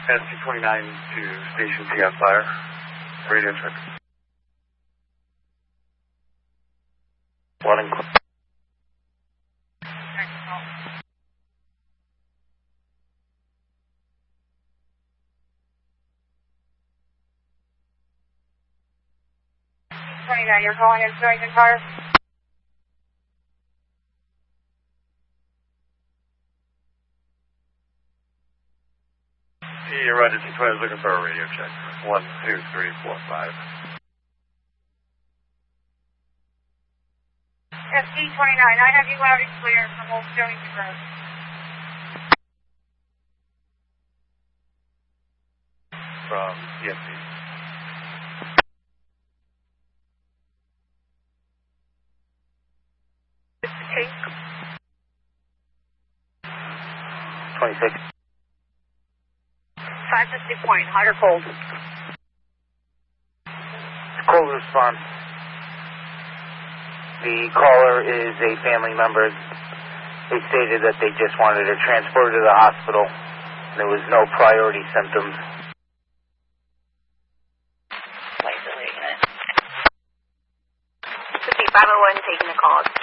SC-29 to Station TF Fire. Radio check. One in. 29, you're calling in Stonington Fire? You're right, SC-20 is looking for a radio check. 1, 2, 3, 4, 5. SC-29, I have you loud and clear from Old Stonington Road. From CFC. Take. 26. 550 point, hot or cold? Cold response. The caller is a family member. They stated that they just wanted to transport her to the hospital. There was no priority symptoms. 501 taking the call.